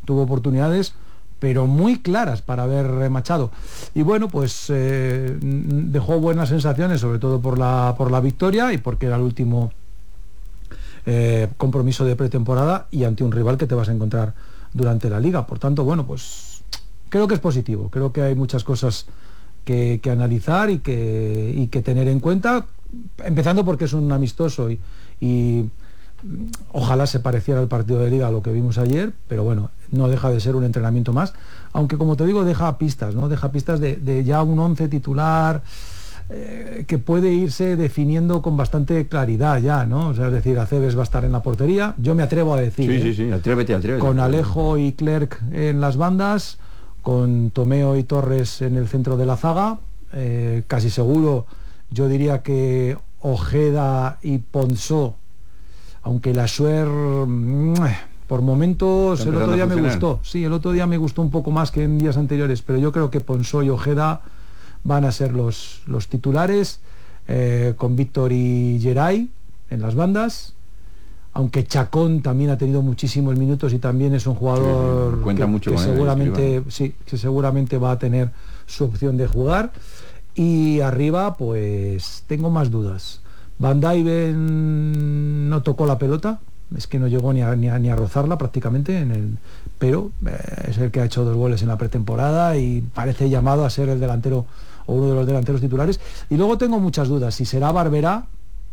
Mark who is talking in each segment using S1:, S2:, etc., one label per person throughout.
S1: tuvo oportunidades, pero muy claras para haber remachado. Y bueno, pues dejó buenas sensaciones, sobre todo por la victoria y porque era el último compromiso de pretemporada y ante un rival que te vas a encontrar durante la liga. Por tanto, bueno, pues creo que es positivo, creo que hay muchas cosas que analizar y que tener en cuenta, empezando porque es un amistoso y ojalá se pareciera al partido de liga a lo que vimos ayer, pero bueno, no deja de ser un entrenamiento más, aunque como te digo, deja pistas, ¿no? Deja pistas de ya un 11 titular que puede irse definiendo con bastante claridad ya, ¿no? O sea, es decir, Aceves va a estar en la portería, yo me atrevo a decir,
S2: sí, atrévete.
S1: con Alejo y Clerc en las bandas, con Tomeo y Torres en el centro de la zaga, casi seguro, yo diría que Ojeda y Ponsó, aunque la Suer por momentos el otro día me gustó, sí, el otro día me gustó un poco más que en días anteriores, pero yo creo que Ponsó y Ojeda van a ser los titulares, con Víctor y Geray en las bandas, aunque Chacón también ha tenido muchísimos minutos y también es un jugador que seguramente va a tener su opción de jugar. Y arriba pues tengo más dudas. Van Dijven no tocó la pelota, es que no llegó ni a rozarla prácticamente pero es el que ha hecho 2 goles en la pretemporada y parece llamado a ser el delantero o uno de los delanteros titulares. Y luego tengo muchas dudas si será Barberá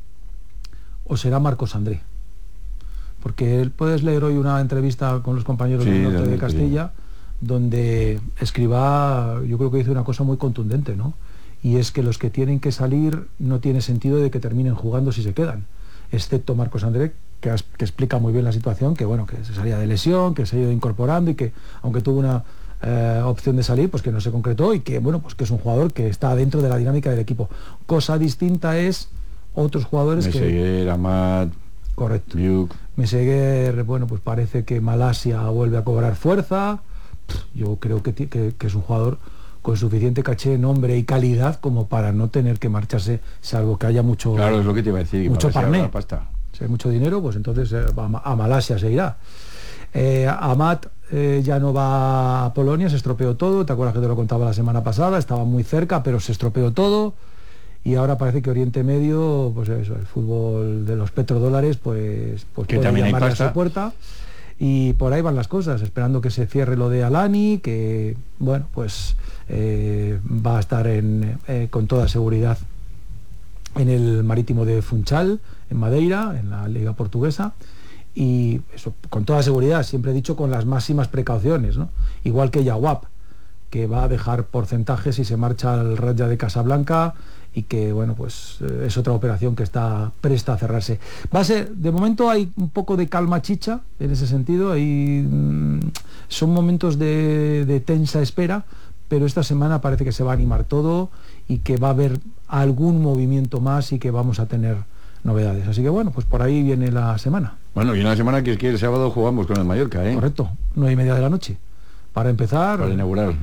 S1: o será Marcos André, porque puedes leer hoy una entrevista con los compañeros del norte de Castilla, donde Escribá yo creo que dice una cosa muy contundente, ¿no? Y es que los que tienen que salir no tiene sentido de que terminen jugando si se quedan, excepto Marcos André, que explica muy bien la situación, que bueno, que se salía de lesión, que se ha ido incorporando y que aunque tuvo una opción de salir, pues que no se concretó y que bueno, pues que es un jugador que está dentro de la dinámica del equipo. Cosa distinta es otros jugadores
S2: Meseguer, Amat.
S1: Correcto.
S2: Biuk.
S1: Meseguer, bueno, pues parece que Malasia vuelve a cobrar fuerza. Yo creo que es un jugador con suficiente caché, nombre y calidad como para no tener que marcharse, salvo que haya mucho...
S2: Claro, es lo que te iba a decir.
S1: Mucho parné.
S2: Pasta.
S1: Si hay mucho dinero, pues entonces a Malasia se irá. Amat ya no va a Polonia, se estropeó todo. ¿Te acuerdas que te lo contaba la semana pasada? Estaba muy cerca, pero se estropeó todo. Y ahora parece que Oriente Medio, pues eso, el fútbol de los petrodólares, pues
S2: que
S1: puede
S2: también
S1: llamarle
S2: hay pasta
S1: a su puerta. Y por ahí van las cosas, esperando que se cierre lo de Alani, que bueno, pues va a estar con toda seguridad en el Marítimo de Funchal, en Madeira, en la Liga Portuguesa, y eso con toda seguridad, siempre he dicho con las máximas precauciones, ¿no? Igual que Jawab, que va a dejar porcentajes si se marcha al Raja de Casablanca, y que bueno, pues es otra operación que está presta a cerrarse. Va a ser, de momento hay un poco de calma chicha en ese sentido, son momentos de tensa espera, pero esta semana parece que se va a animar todo y que va a haber algún movimiento más y que vamos a tener novedades. Así que bueno, pues por ahí viene la semana.
S2: Bueno, y una semana que es que el sábado jugamos con el Mallorca, ¿eh?
S1: Correcto, 9:30 de la noche. Para empezar,
S2: para inaugurar.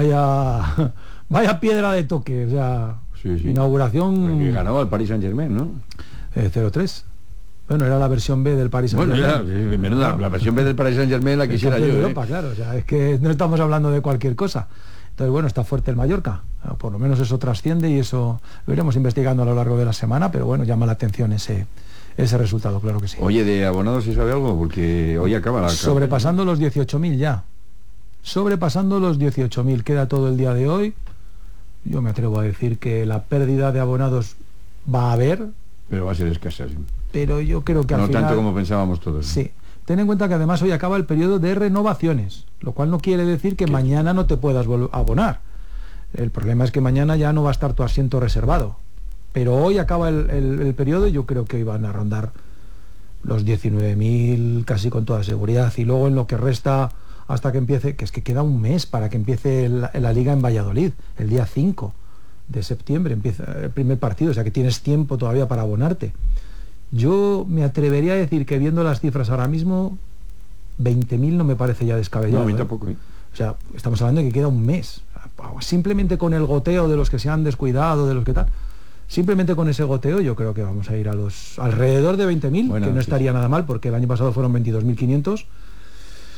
S1: Vaya piedra de toque, o sea,
S2: sí.
S1: Inauguración.
S2: Que ganaba el Paris Saint-Germain, ¿no?
S1: 0-3. Bueno, era la versión B del Paris Saint-Germain.
S2: Bueno, menuda, la versión B del Paris Saint-Germain la quisiera yo.
S1: Europa, claro, o sea, es que no estamos hablando de cualquier cosa. Entonces, bueno, está fuerte el Mallorca. Por lo menos eso trasciende y eso lo iremos investigando a lo largo de la semana, pero bueno, llama la atención ese resultado, claro que sí.
S2: Oye, de abonados, ¿se sabe algo? Porque hoy acaba la...
S1: Sobrepasando los 18.000 ya. Sobrepasando los 18.000. Queda todo el día de hoy. Yo me atrevo a decir que la pérdida de abonados va a haber.
S2: Pero va a ser escasa, sí.
S1: Pero yo creo que al final...
S2: No tanto como pensábamos todos.
S1: Sí. Ten en cuenta que además hoy acaba el periodo de renovaciones, lo cual no quiere decir que mañana no te puedas abonar. El problema es que mañana ya no va a estar tu asiento reservado. Pero hoy acaba el periodo y yo creo que hoy van a rondar los 19.000 casi con toda seguridad. Y luego en lo que resta hasta que empiece, que es que queda un mes para que empiece la liga en Valladolid, el día 5 de septiembre empieza el primer partido, o sea que tienes tiempo todavía para abonarte. Yo me atrevería a decir que viendo las cifras ahora mismo 20.000 no me parece ya descabellado.
S2: No, a mí tampoco.
S1: O sea, estamos hablando de que queda un mes. Simplemente con el goteo de los que se han descuidado, de los que tal, simplemente con ese goteo yo creo que vamos a ir a los alrededor de 20.000, bueno, que no estaría nada mal, porque el año pasado fueron 22.500.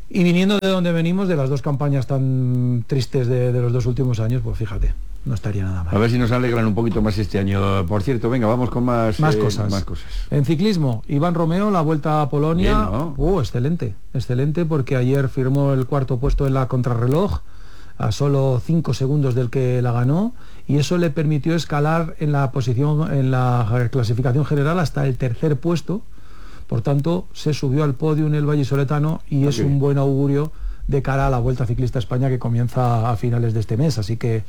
S1: Y viniendo de donde venimos, de las dos campañas tan tristes de los 2 últimos años, pues fíjate, no estaría nada mal.
S2: A ver si nos alegran un poquito más este año. Por cierto, venga, vamos con más
S1: cosas. En ciclismo, Iván Romeo, la Vuelta a Polonia.
S2: Bien, ¿no?
S1: Excelente, porque ayer firmó el 4.º puesto en la contrarreloj, a solo 5 segundos del que la ganó, y eso le permitió escalar en la posición, en la clasificación general, hasta el 3.er puesto. Por tanto, se subió al podio en el vallisoletano y es un buen augurio de cara a la Vuelta Ciclista a España, que comienza a finales de este mes. Así que,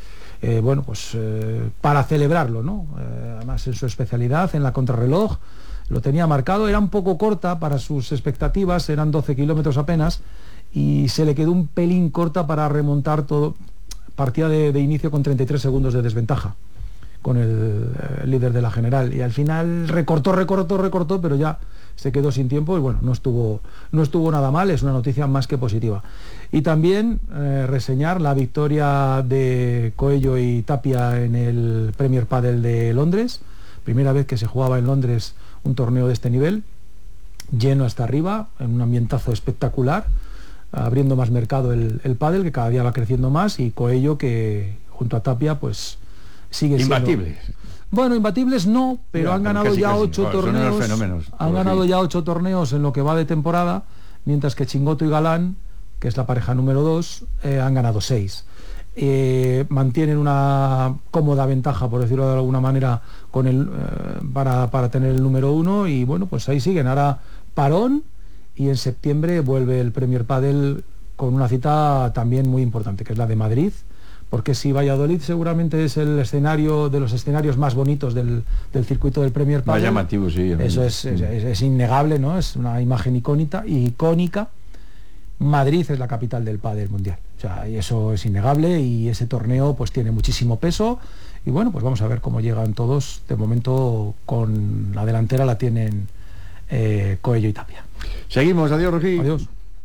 S1: para celebrarlo, ¿no? Además, en su especialidad, en la contrarreloj, lo tenía marcado, era un poco corta para sus expectativas, eran 12 kilómetros apenas, y se le quedó un pelín corta para remontar todo. Partida de inicio con 33 segundos de desventaja con el líder de la general, y al final recortó, pero ya se quedó sin tiempo, y bueno, no estuvo nada mal, es una noticia más que positiva. Y también reseñar la victoria de Coello y Tapia en el Premier Padel de Londres, primera vez que se jugaba en Londres un torneo de este nivel, lleno hasta arriba, en un ambientazo espectacular, abriendo más mercado el pádel, que cada día va creciendo más, y Coello, que junto a Tapia pues sigue siendo...
S2: Imbatibles.
S1: Bueno, imbatibles no, pero han ganado ya 8 torneos. Han ganado ya 8 torneos en lo que va de temporada, mientras que Chingoto y Galán, que es la pareja número 2, han ganado 6. Mantienen una cómoda ventaja, por decirlo de alguna manera, con para tener el número 1, y bueno, pues ahí siguen. Ahora parón, y en septiembre vuelve el Premier Padel con una cita también muy importante, que es la de Madrid, porque si Valladolid seguramente es el escenario de los escenarios más bonitos del circuito del Premier Padel.
S2: Más llamativo, sí.
S1: Eso es innegable, ¿no? Es una imagen icónica. Madrid es la capital del pádel mundial. O sea, y eso es innegable, y ese torneo pues tiene muchísimo peso. Y bueno, pues vamos a ver cómo llegan todos. De momento, con la delantera la tienen Coello y Tapia.
S2: Seguimos, adiós, Rojí.
S1: Adiós.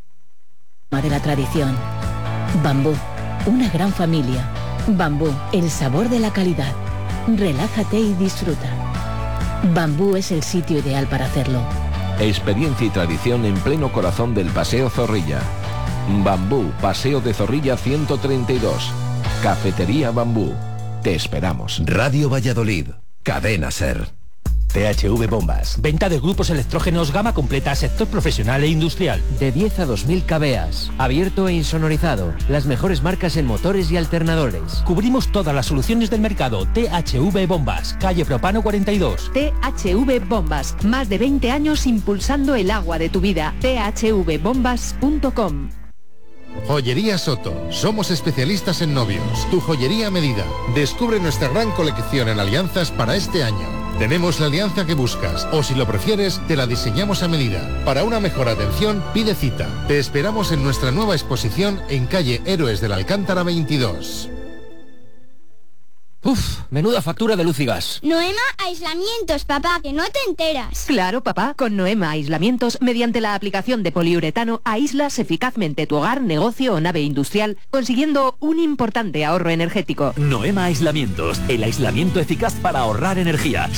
S3: De la tradición. Bambú, una gran familia. Bambú, el sabor de la calidad. Relájate y disfruta. Bambú es el sitio ideal para hacerlo.
S4: Experiencia y tradición en pleno corazón del Paseo Zorrilla. Bambú, Paseo de Zorrilla 132. Cafetería Bambú. Te esperamos.
S5: Radio Valladolid. Cadena SER. THV Bombas.
S6: Venta de grupos electrógenos gama completa, sector profesional e industrial.
S7: De 10 a 2000 kVA. Abierto e insonorizado. Las mejores marcas en motores y alternadores.
S6: Cubrimos todas las soluciones del mercado. THV Bombas. Calle Propano 42.
S8: THV Bombas. Más de 20 años impulsando el agua de tu vida. thvbombas.com.
S9: Joyería Soto. Somos especialistas en novios. Tu joyería a medida. Descubre nuestra gran colección en alianzas para este año. Tenemos la alianza que buscas, o si lo prefieres, te la diseñamos a medida. Para una mejor atención, pide cita. Te esperamos en nuestra nueva exposición en calle Héroes de la Alcántara 22.
S7: Uf, menuda factura de luz y gas.
S10: Noema Aislamientos, papá, que no te enteras.
S8: Claro, papá, con Noema Aislamientos, mediante la aplicación de poliuretano, aíslas eficazmente tu hogar, negocio o nave industrial, consiguiendo un importante ahorro energético.
S11: Noema Aislamientos, el aislamiento eficaz para ahorrar energía.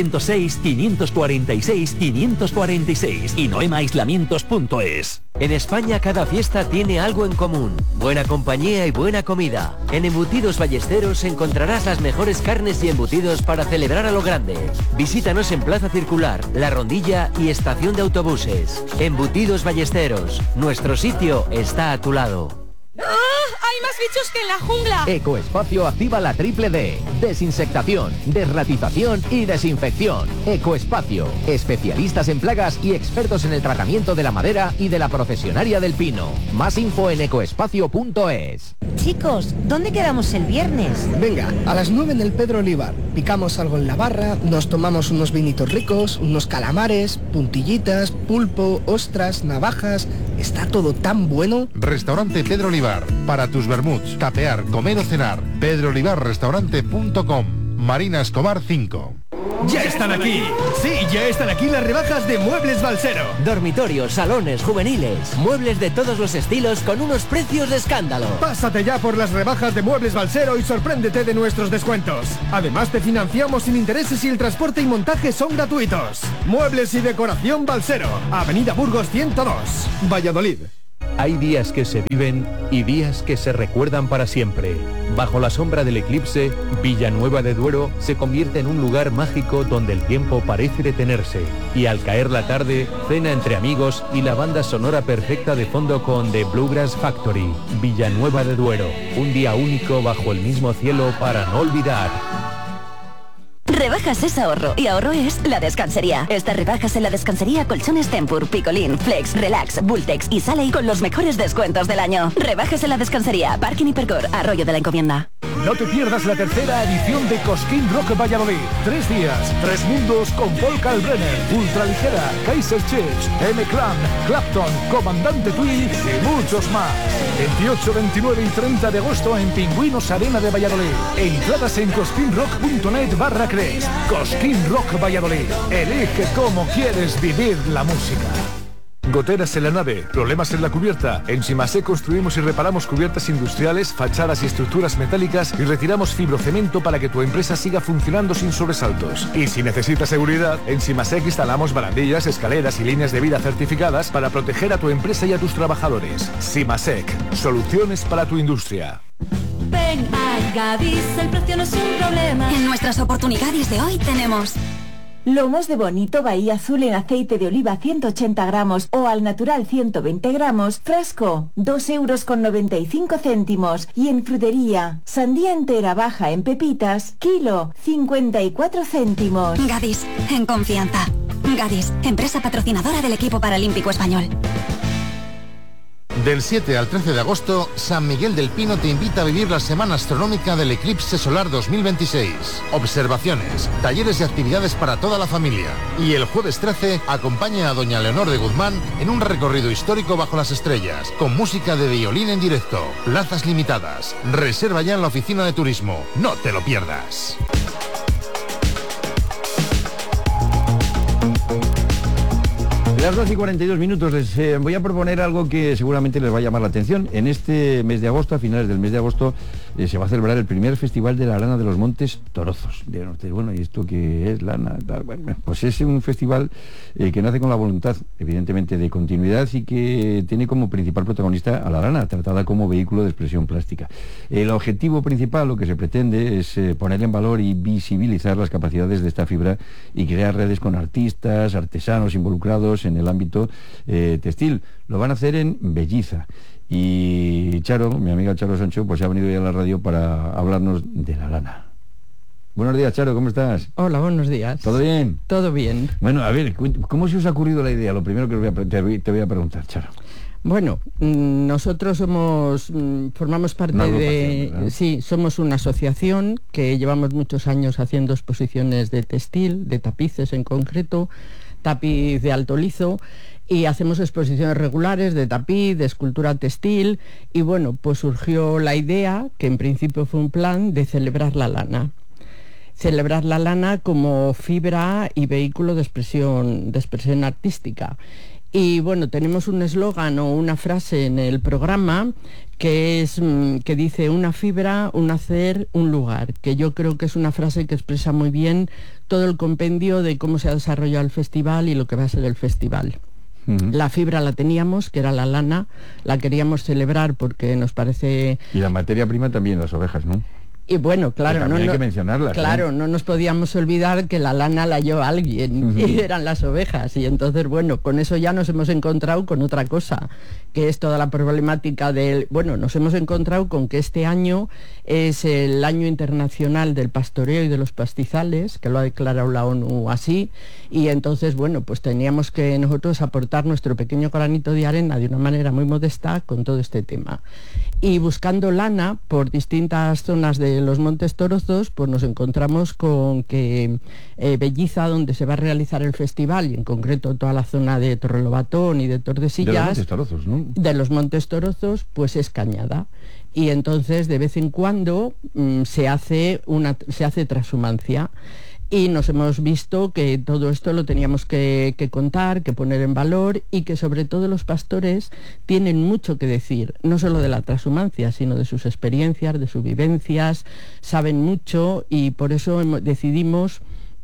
S11: 606-546-546 y noemaaislamientos.es.
S7: En España cada fiesta tiene algo en común. Buena compañía y buena comida. En Embutidos Ballesteros encontrarás las mejores carnes y embutidos para celebrar a lo grande. Visítanos en Plaza Circular, La Rondilla y Estación de Autobuses. Embutidos Ballesteros. Nuestro sitio está a tu lado.
S10: ¡Ah! ¡Hay más bichos que en la jungla!
S12: Ecoespacio activa la triple D. Desinsectación, desratización y desinfección. Ecoespacio. Especialistas en plagas y expertos en el tratamiento de la madera y de la procesionaria del pino. Más info en ecoespacio.es.
S13: Chicos, ¿dónde quedamos el viernes?
S14: Venga, a las 9 en el Pedro Olivar. Picamos algo en la barra, nos tomamos unos vinitos ricos, unos calamares, puntillitas, pulpo, ostras, navajas. Está todo tan bueno.
S9: Restaurante Pedro Olivar. Para tus vermuts, tapear, comer o cenar. pedroolivarrestaurante.com. Marina Escobar 5.
S15: ¡Ya están aquí! Sí, ya están aquí las rebajas de Muebles Balsero.
S7: Dormitorios, salones, juveniles, muebles de todos los estilos con unos precios de escándalo.
S15: Pásate ya por las rebajas de Muebles Balsero y sorpréndete de nuestros descuentos. Además te financiamos sin intereses y el transporte y montaje son gratuitos. Muebles y decoración Balsero, Avenida Burgos 102, Valladolid.
S16: Hay días que se viven y días que se recuerdan para siempre. Bajo la sombra del eclipse, Villanueva de Duero se convierte en un lugar mágico donde el tiempo parece detenerse. Y al caer la tarde, cena entre amigos y la banda sonora perfecta de fondo con The Bluegrass Factory. Villanueva de Duero, un día único bajo el mismo cielo para no olvidar.
S17: Rebajas es ahorro, y ahorro es La Descansería. Estas rebajas en La Descansería: colchones Tempur, Picolín, Flex, Relax, Bultex y Sally con los mejores descuentos del año. Rebajas en La Descansería, Parking Hipercor, Arroyo de la Encomienda.
S18: No te pierdas la tercera edición de Cosquín Rock Valladolid. 3 días, 3 mundos con Paul Kalbrenner, Ultraligera, Kaiser Chiefs, M-Clan, Clapton, Comandante Tweed y muchos más. 28, 29 y 30 de agosto en Pingüinos Arena de Valladolid. Entradas en cosquinrock.net/Cres. Cosquín Rock Valladolid. Elige cómo quieres vivir la música.
S19: Goteras en la nave, problemas en la cubierta. En Simasec construimos y reparamos cubiertas industriales, fachadas y estructuras metálicas y retiramos fibrocemento para que tu empresa siga funcionando sin sobresaltos. Y si necesitas seguridad, en Simasec instalamos barandillas, escaleras y líneas de vida certificadas para proteger a tu empresa y a tus trabajadores. Simasec, soluciones para tu industria.
S20: Ven a Gadis, el precio no es un problema.
S17: En nuestras oportunidades de hoy tenemos
S21: lomos de bonito Bahía Azul en aceite de oliva 180 gramos o al natural 120 gramos, frasco, 2,95 €. Y en frutería, sandía entera baja en pepitas, kilo, 54 céntimos.
S17: Gadis, en confianza. Gadis, empresa patrocinadora del equipo paralímpico español.
S9: Del 7 al 13 de agosto, San Miguel del Pino te invita a vivir la Semana Astronómica del Eclipse Solar 2026. Observaciones, talleres y actividades para toda la familia. Y el jueves 13, acompaña a doña Leonor de Guzmán en un recorrido histórico bajo las estrellas, con música de violín en directo. Plazas limitadas. Reserva ya en la oficina de turismo. No te lo pierdas.
S2: Las 2 y 42 minutos les voy a proponer algo que seguramente les va a llamar la atención. En este mes de agosto, a finales del mes de agosto, se va a celebrar el primer Festival de la Lana de los Montes Torozos. Dirán ustedes, bueno, ¿y esto qué es? Lana, tal. Bueno, pues es un festival que nace con la voluntad, evidentemente, de continuidad y que tiene como principal protagonista a la lana, tratada como vehículo de expresión plástica. El objetivo principal, lo que se pretende, es poner en valor y visibilizar las capacidades de esta fibra y crear redes con artistas, artesanos involucrados en el ámbito textil. Lo van a hacer en Belliza. Y Charo, mi amiga Charo Sancho, pues ha venido ya a la radio para hablarnos de la lana. Buenos días, Charo, ¿cómo estás?
S22: Hola, buenos días.
S2: ¿Todo bien?
S22: Todo bien.
S2: Bueno, a ver, ¿cómo se os ha ocurrido la idea? Lo primero que te voy a preguntar, Charo.
S22: Bueno, nosotros formamos parte de... ¿no? Sí, somos una asociación que llevamos muchos años haciendo exposiciones de textil, de tapices en concreto, tapiz de alto liso, y hacemos exposiciones regulares de tapiz, de escultura textil, y bueno, pues surgió la idea, que en principio fue un plan, de celebrar la lana. Celebrar la lana como fibra y vehículo de expresión artística. Y bueno, tenemos un eslogan o una frase en el programa que dice: una fibra, un hacer, un lugar, que yo creo que es una frase que expresa muy bien todo el compendio de cómo se ha desarrollado el festival y lo que va a ser el festival. La fibra la teníamos, que era la lana, la queríamos celebrar porque nos parece...
S2: Y la materia prima también, las ovejas, ¿no?
S22: Y bueno, claro,
S2: hay que mencionarlas.
S22: Claro, no nos podíamos olvidar que la lana la halló alguien y eran las ovejas. Y entonces, bueno, con eso ya nos hemos encontrado con otra cosa, que es toda la problemática del... Bueno, nos hemos encontrado con que este año es el año internacional del pastoreo y de los pastizales, que lo ha declarado la ONU así, y entonces, bueno, pues teníamos que nosotros aportar nuestro pequeño granito de arena de una manera muy modesta con todo este tema. Y buscando lana por distintas zonas de los Montes Torozos, pues nos encontramos con que Belliza, donde se va a realizar el festival, y en concreto toda la zona de Torrelobatón y de Tordesillas,
S2: de los Montes Torozos, ¿no?
S22: De los Montes Torozos, pues es cañada. Y entonces de vez en cuando se hace transhumancia. Y nos hemos visto que todo esto lo teníamos que contar, que poner en valor, y que sobre todo los pastores tienen mucho que decir, no solo de la transhumancia, sino de sus experiencias, de sus vivencias, saben mucho, y por eso decidimos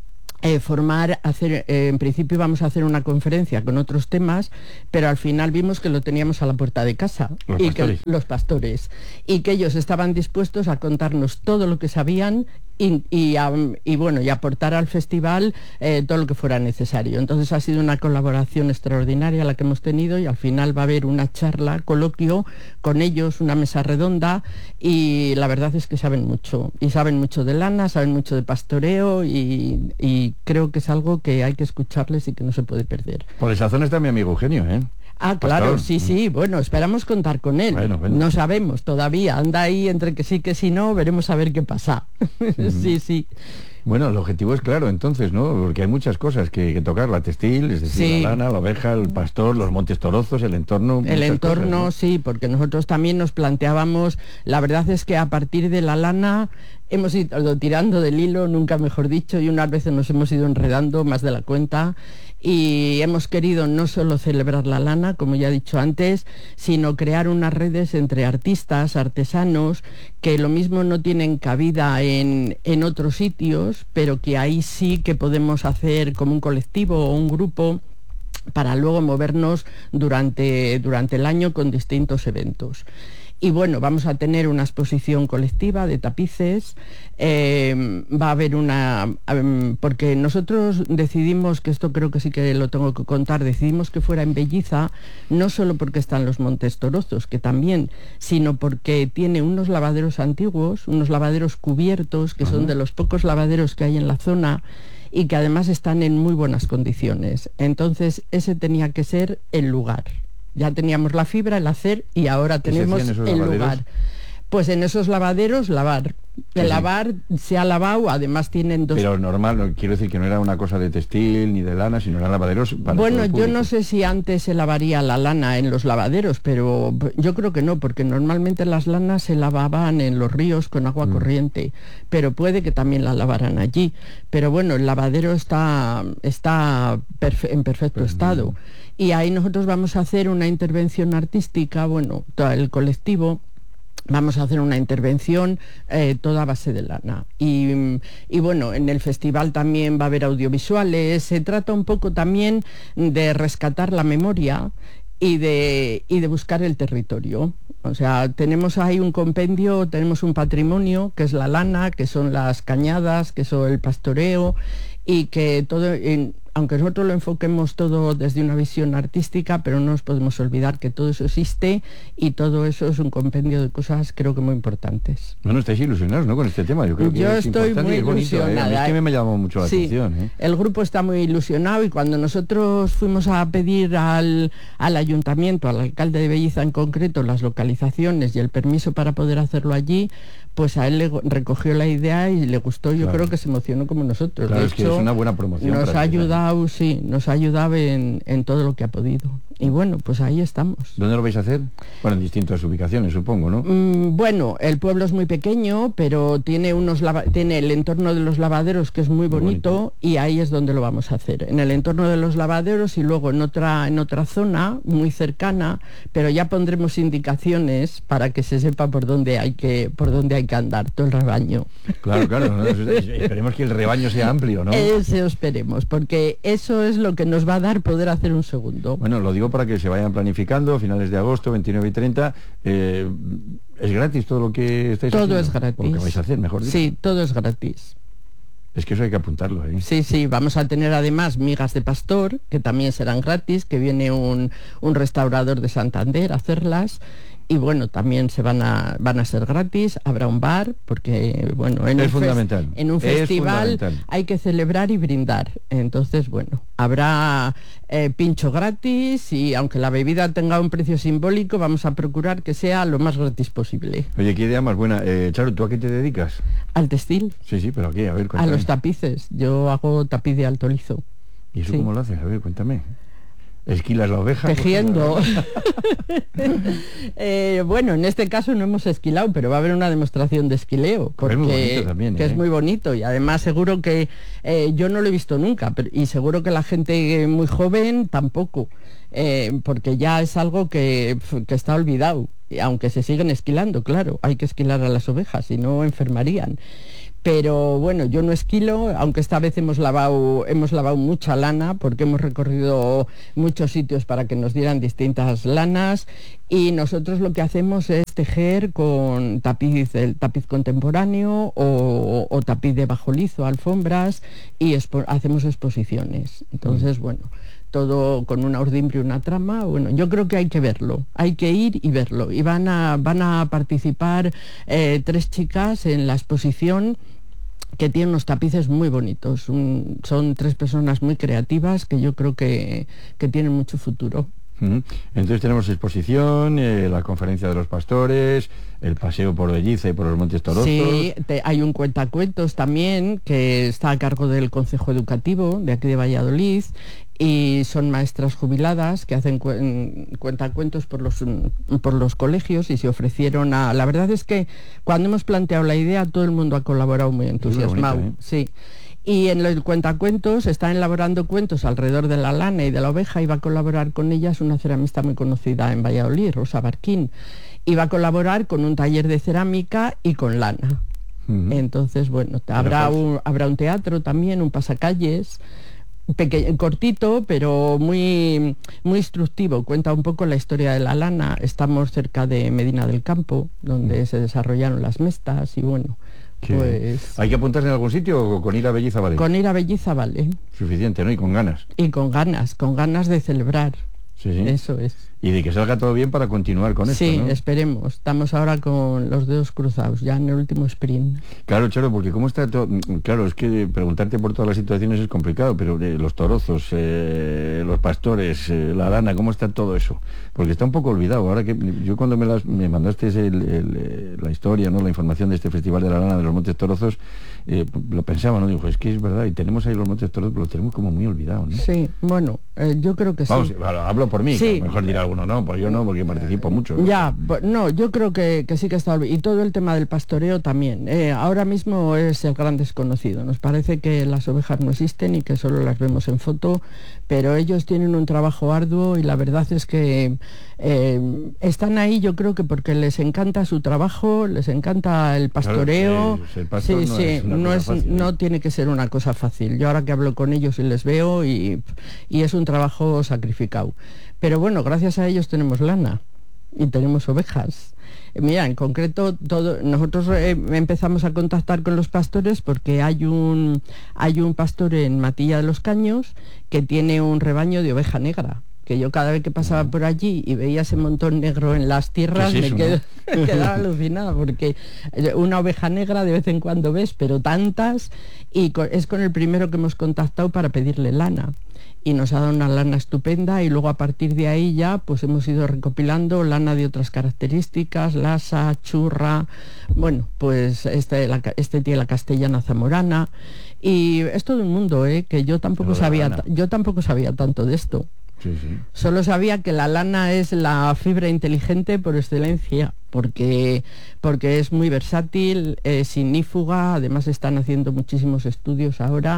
S22: en principio vamos a hacer una conferencia con otros temas, pero al final vimos que lo teníamos a la puerta de casa, los pastores, y que ellos estaban dispuestos a contarnos todo lo que sabían y aportar al festival todo lo que fuera necesario. Entonces ha sido una colaboración extraordinaria la que hemos tenido, y al final va a haber una charla, coloquio con ellos, una mesa redonda, y la verdad es que saben mucho de lana, saben mucho de pastoreo, y creo que es algo que hay que escucharles y que no se puede perder.
S2: Por esa zona está mi amigo Eugenio, ¿eh?
S22: Ah, claro, sí, bueno, esperamos contar con él. Bueno. No sabemos todavía, anda ahí entre que sí, que sí, no, veremos a ver qué pasa. Sí.
S2: Bueno, el objetivo es claro, entonces, ¿no? Porque hay muchas cosas que tocar, la textil, es decir, la lana, la oveja, el pastor, los montes torozos, el entorno.
S22: El entorno,
S2: cosas, ¿no?
S22: Sí, porque nosotros también nos planteábamos, la verdad es que a partir de la lana hemos ido tirando del hilo, nunca mejor dicho, y unas veces nos hemos ido enredando más de la cuenta, y hemos querido no solo celebrar la lana, como ya he dicho antes, sino crear unas redes entre artistas, artesanos, que lo mismo no tienen cabida en otros sitios, pero que ahí sí que podemos hacer como un colectivo o un grupo para luego movernos durante el año con distintos eventos. Y bueno, vamos a tener una exposición colectiva de tapices, va a haber porque nosotros decidimos, que esto creo que sí que lo tengo que contar, decidimos que fuera en Belliza, no solo porque están los Montes Torozos, que también, sino porque tiene unos lavaderos antiguos, unos lavaderos cubiertos, que son de los pocos lavaderos que hay en la zona, y que además están en muy buenas condiciones. Entonces, ese tenía que ser el lugar. Ya teníamos la fibra, el hacer, y ahora tenemos el lugar. Pues en esos lavaderos, lavar. Lavar, se ha lavado, además tienen dos...
S2: Pero normal, quiero decir que no era una cosa de textil ni de lana, sino eran lavaderos para...
S22: Bueno, yo no sé si antes se lavaría la lana en los lavaderos, pero yo creo que no, porque normalmente las lanas se lavaban en los ríos con agua corriente, pero puede que también la lavaran allí. Pero bueno, el lavadero está en perfecto estado. Y ahí nosotros vamos a hacer una intervención artística, bueno, todo el colectivo. Vamos a hacer una intervención toda a base de lana. Y bueno, en el festival también va a haber audiovisuales. Se trata un poco también de rescatar la memoria y de buscar el territorio. O sea, tenemos ahí un compendio, tenemos un patrimonio, que es la lana, que son las cañadas, que son el pastoreo, y que todo... aunque nosotros lo enfoquemos todo desde una visión artística, pero no nos podemos olvidar que todo eso existe, y todo eso es un compendio de cosas, creo que muy importantes.
S2: Bueno, estáis ilusionados, ¿no?, con este tema. Yo creo que es
S22: estoy muy ilusionada.
S2: A mí es que me llamó mucho la atención.
S22: El grupo está muy ilusionado, y cuando nosotros fuimos a pedir al ayuntamiento, al alcalde de Belliza en concreto, las localizaciones y el permiso para poder hacerlo allí, pues a él le recogió la idea y le gustó. Yo creo que se emocionó como nosotros.
S2: Claro,
S22: de
S2: hecho,
S22: hecho,
S2: es una buena promoción.
S22: Nos ha ayudado en todo lo que ha podido. Y bueno, pues ahí estamos.
S2: ¿Dónde lo vais a hacer? Bueno, en distintas ubicaciones, supongo, ¿no?
S22: Bueno, el pueblo es muy pequeño, pero tiene el entorno de los lavaderos, que es muy bonito, y ahí es donde lo vamos a hacer. En el entorno de los lavaderos, y luego en otra zona muy cercana, pero ya pondremos indicaciones para que se sepa por dónde hay que andar todo el rebaño.
S2: Claro, ¿no? Esperemos que el rebaño sea amplio, ¿no?
S22: Eso esperemos, porque eso es lo que nos va a dar poder hacer un segundo.
S2: Bueno, lo digo para que se vayan planificando, finales de agosto, 29 y 30. ¿Es gratis todo lo que estáis haciendo?
S22: Todo es gratis.
S2: ¿O qué vais a hacer, mejor dicho?
S22: Sí, todo es gratis.
S2: Es que eso hay que apuntarlo, ¿eh?
S22: Sí, vamos a tener además migas de pastor, que también serán gratis, que viene un restaurador de Santander a hacerlas. Y bueno, también van a ser gratis. Habrá un bar, porque bueno, en un festival hay que celebrar y brindar. Entonces, bueno, habrá pincho gratis, y aunque la bebida tenga un precio simbólico, vamos a procurar que sea lo más gratis posible.
S2: Oye, qué idea más buena. Charo, ¿tú a qué te dedicas?
S22: Al textil.
S2: Sí, pero ¿a qué? A ver, cuéntame.
S22: A los tapices. Yo hago tapiz de alto lizo.
S2: ¿Y eso cómo lo haces? A ver, cuéntame. ¿Esquilas la oveja?
S22: Tejiendo. Bueno, en este caso no hemos esquilado, pero va a haber una demostración de esquileo, porque,
S2: es muy bonito también,
S22: que es muy bonito, y además seguro que yo no lo he visto nunca, y seguro que la gente muy joven tampoco, porque ya es algo que está olvidado, aunque se siguen esquilando, claro, hay que esquilar a las ovejas, si no enfermarían. Pero bueno, yo no esquilo, aunque esta vez hemos lavado mucha lana, porque hemos recorrido muchos sitios para que nos dieran distintas lanas, y nosotros lo que hacemos es tejer con el tapiz contemporáneo o tapiz de bajo liso, alfombras, y hacemos exposiciones. Entonces, bueno, todo con una urdimbre y una trama. Bueno, yo creo que hay que verlo, hay que ir y verlo. Y van a participar 3 chicas en la exposición, que tienen unos tapices muy bonitos. Son 3 personas muy creativas que yo creo que tienen mucho futuro.
S2: Entonces tenemos exposición, la conferencia de los pastores, el paseo por Belliza y por los Montes Torozos.
S22: Sí, hay un cuentacuentos también que está a cargo del Consejo Educativo de aquí de Valladolid, y son maestras jubiladas que hacen cuentacuentos por los colegios, y se ofrecieron la verdad es que cuando hemos planteado la idea todo el mundo ha colaborado muy entusiasmado. Bonito, sí. Y en el cuentacuentos están elaborando cuentos alrededor de la lana y de la oveja, y va a colaborar con ellas una ceramista muy conocida en Valladolid, Rosa Barquín, y va a colaborar con un taller de cerámica y con lana. Entonces, bueno, habrá un teatro también, un pasacalles, cortito, pero muy instructivo. Cuenta un poco la historia de la lana. Estamos cerca de Medina del Campo, donde se desarrollaron las mestas, y bueno, pues...
S2: ¿Hay que apuntarse en algún sitio o con ir a Belliza vale?
S22: Con ir a Belliza vale.
S2: Suficiente, ¿no? Y con ganas.
S22: Y con ganas de celebrar.
S2: Sí.
S22: Eso es.
S2: Y de que salga todo bien para continuar con esto,
S22: sí,
S2: ¿no?
S22: Esperemos. Estamos ahora con los dedos cruzados, ya en el último sprint.
S2: Claro, Charo, porque cómo está todo... Claro, es que preguntarte por todas las situaciones es complicado, pero los torozos, los pastores, la lana, ¿cómo está todo eso? Porque está un poco olvidado. Ahora que yo cuando me mandaste la historia, ¿no? La información de este Festival de la Lana de los Montes Torozos, lo pensaba, ¿no? Digo, es que es verdad, y tenemos ahí los Montes Torozos, pero lo tenemos como muy olvidado, ¿no?
S22: Sí, bueno, yo creo que
S2: vamos,
S22: sí.
S2: Hablo por mí,
S22: sí.
S2: Que mejor dirá alguno, no, pues yo no, porque participo mucho.
S22: Ya, no, yo creo que sí que está olvidado. Y todo el tema del pastoreo también. Ahora mismo es el gran desconocido. Nos parece que las ovejas no existen y que solo las vemos en foto, pero ellos tienen un trabajo arduo, y la verdad es que están ahí, yo creo que porque les encanta su trabajo, les encanta el pastoreo.
S2: Claro, el pastor
S22: no tiene que ser una cosa fácil. Yo ahora que hablo con ellos y les veo, y es un trabajo sacrificado. Pero bueno, gracias a ellos tenemos lana y tenemos ovejas. Mira, en concreto, nosotros empezamos a contactar con los pastores porque hay un pastor en Matilla de los Caños que tiene un rebaño de oveja negra, que yo cada vez que pasaba por allí y veía ese montón negro en las tierras, quedaba alucinada, porque una oveja negra de vez en cuando ves, pero tantas, y es con el primero que hemos contactado para pedirle lana. Y nos ha dado una lana estupenda, y luego a partir de ahí ya pues hemos ido recopilando lana de otras características, lasa, churra, bueno, pues este tiene la castellana zamorana, y es todo un mundo, que yo tampoco sabía tanto de esto.
S2: Sí.
S22: Solo sabía que la lana es la fibra inteligente por excelencia, porque es muy versátil, es ignífuga. Además están haciendo muchísimos estudios ahora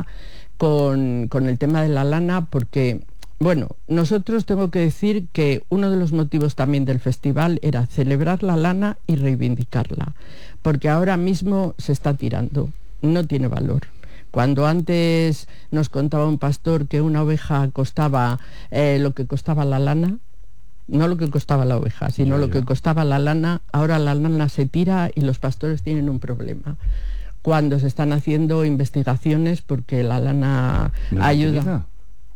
S22: con el tema de la lana, porque, bueno, nosotros tengo que decir que uno de los motivos también del festival era celebrar la lana y reivindicarla, porque ahora mismo se está tirando, no tiene valor. Cuando antes nos contaba un pastor que una oveja costaba lo que costaba la lana, no lo que costaba la oveja, sino lo que costaba la lana, ahora la lana se tira y los pastores tienen un problema. Cuando se están haciendo investigaciones porque la lana ayuda,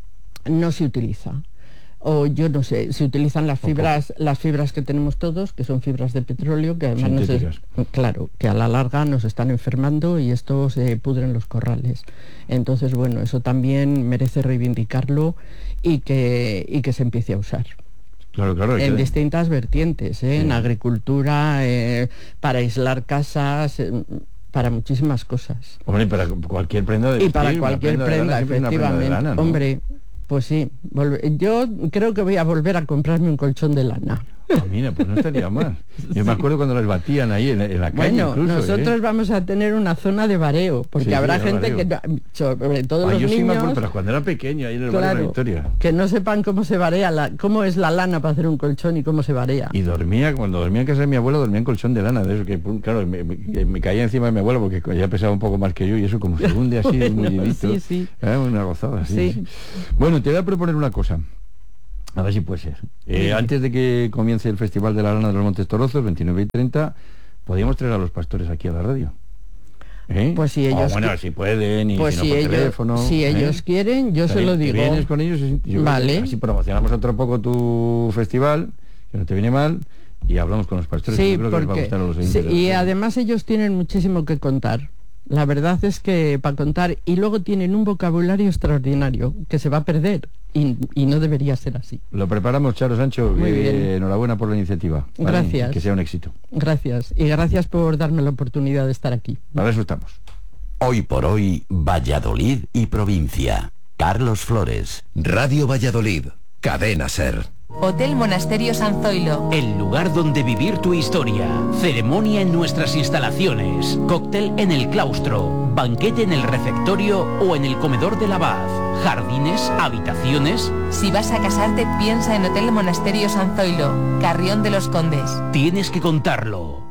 S22: no se utiliza. O yo no sé, se utilizan las fibras que tenemos todos, que son fibras de petróleo, que además claro, que a la larga nos están enfermando, y esto se pudre en los corrales. Entonces, bueno, eso también merece reivindicarlo y que se empiece a usar.
S2: Claro,
S22: en distintas vertientes, en agricultura, para aislar casas, para muchísimas cosas.
S2: Hombre, para cualquier prenda de vestir,
S22: y para cualquier prenda, efectivamente.
S2: De lana, ¿no?
S22: Hombre, pues sí, yo creo que voy a volver a comprarme un colchón de lana.
S2: Ah, mira, pues no estaría mal. Yo me acuerdo cuando las batían ahí en la calle.
S22: Bueno,
S2: incluso,
S22: nosotros vamos a tener una zona de bareo, porque habrá gente que, sobre todo los
S2: yo
S22: niños...
S2: sí me acuerdo, pero cuando era pequeño, ahí en el barrio de la Victoria.
S22: Que no sepan cómo se barea, cómo es la lana para hacer un colchón y cómo se barea.
S2: Y cuando dormía en casa de mi abuelo, dormía en colchón de lana, de eso que, claro, me caía encima de mi abuelo porque ya pesaba un poco más que yo y eso como se hunde así, muy llenito.
S22: Sí.
S2: Una gozada, sí. Bueno, te voy a proponer una cosa. A ver si puede ser. Antes de que comience el Festival de la Lana de los Montes Torozos, 29 y 30, podríamos traer a los pastores aquí a la radio.
S22: Pues si ellos
S2: si pueden y
S22: pues
S2: si no por teléfono.
S22: Si ellos quieren, yo se lo digo.
S2: Vienes con ellos,
S22: vale.
S2: Así promocionamos otro poco tu festival, que no te viene mal, y hablamos con los pastores.
S22: Sí,
S2: yo creo que les va a gustar a los oyentes.
S22: Y además ellos tienen muchísimo que contar. La verdad es que para contar, y luego tienen un vocabulario extraordinario que se va a perder y no debería ser así.
S2: Lo preparamos, Charo Sancho.
S22: Muy bien.
S2: Enhorabuena por la iniciativa.
S22: Gracias.
S2: Que sea un éxito.
S22: Gracias. Y gracias por darme la oportunidad de estar aquí.
S2: Para eso estamos.
S5: Hoy por hoy, Valladolid y provincia. Carlos Flores, Radio Valladolid, Cadena SER.
S1: Hotel Monasterio San Zoilo.
S6: El lugar donde vivir tu historia. Ceremonia en nuestras instalaciones. Cóctel en el claustro. Banquete en el refectorio o en el comedor del abad. Jardines, habitaciones.
S1: Si vas a casarte, piensa en Hotel Monasterio San Zoilo, Carrión de los Condes.
S6: Tienes que contarlo.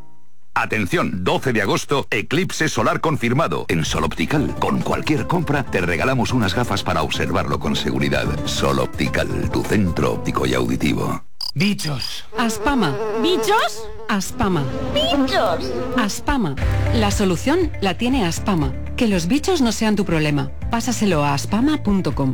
S3: Atención, 12 de agosto, eclipse solar confirmado. En Sol Optical, con cualquier compra, te regalamos unas gafas para observarlo con seguridad. Sol Optical, tu centro óptico y auditivo.
S23: Bichos. Aspama.
S10: ¿Bichos?
S23: Aspama.
S10: ¡Bichos!
S23: Aspama. La solución la tiene Aspama. Que los bichos no sean tu problema. Pásaselo a aspama.com.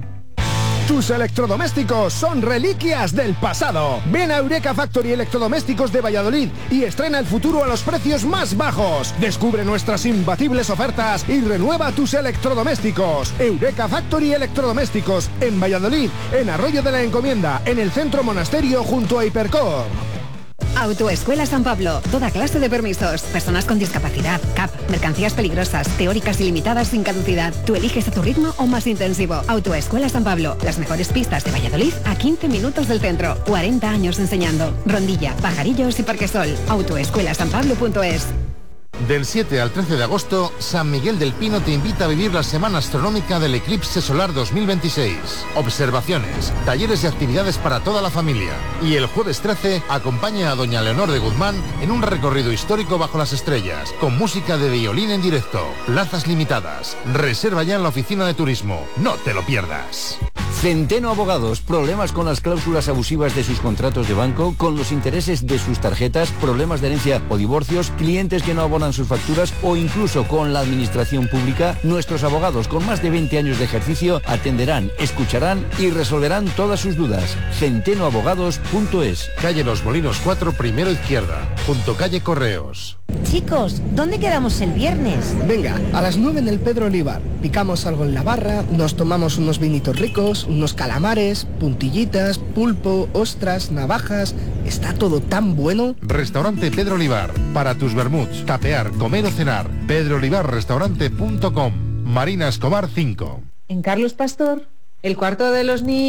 S15: Tus electrodomésticos son reliquias del pasado. Ven a Eureka Factory Electrodomésticos de Valladolid y estrena el futuro a los precios más bajos. Descubre nuestras imbatibles ofertas y renueva tus electrodomésticos. Eureka Factory Electrodomésticos en Valladolid, en Arroyo de la Encomienda, en el Centro Monasterio junto a Hipercor.
S24: Autoescuela San Pablo, toda clase de permisos, personas con discapacidad, CAP, mercancías peligrosas, teóricas ilimitadas sin caducidad. Tú eliges a tu ritmo o más intensivo. Autoescuela San Pablo, las mejores pistas de Valladolid a 15 minutos del centro. 40 años enseñando. Rondilla, Pajarillos y Parquesol. Autoescuelasanpablo.es.
S9: Del 7 al 13 de agosto, San Miguel del Pino te invita a vivir la Semana Astronómica del Eclipse Solar 2026. Observaciones, talleres y actividades para toda la familia. Y el jueves 13, acompaña a doña Leonor de Guzmán en un recorrido histórico bajo las estrellas, con música de violín en directo. Plazas limitadas. Reserva ya en la oficina de turismo. No te lo pierdas.
S2: Centeno Abogados, problemas con las cláusulas abusivas de sus contratos de banco, con los intereses de sus tarjetas, problemas de herencia o divorcios, clientes que no abonan sus facturas o incluso con la administración pública. Nuestros abogados con más de 20 años de ejercicio atenderán, escucharán y resolverán todas sus dudas. centenoabogados.es.
S9: Calle Los Molinos 4, primero izquierda, junto calle Correos.
S13: Chicos, ¿dónde quedamos el viernes?
S14: Venga, a las 9 en el Pedro Olivar. Picamos algo en la barra, nos tomamos unos vinitos ricos, unos calamares, puntillitas, pulpo, ostras, navajas. Está todo tan bueno.
S9: Restaurante Pedro Olivar. Para tus vermuts, tapear, comer o cenar. pedroolivarrestaurante.com. Marina Escobar 5.
S25: En Carlos Pastor, el cuarto de los niños.